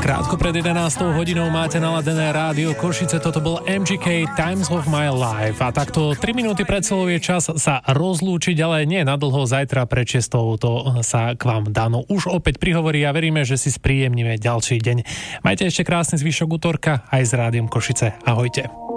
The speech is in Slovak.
Krátko pred 11. hodinou máte naladené rádio Košice, toto bol MGK Times of My Life a takto 3 minúty pred celou je čas sa rozlúčiť, ale nie nadlho, zajtra pred 6. to sa k vám Dano už opäť prihovorí a veríme, že si spríjemníme ďalší deň. Majte ešte krásny zvyšok útorka aj s rádiom Košice. Ahojte.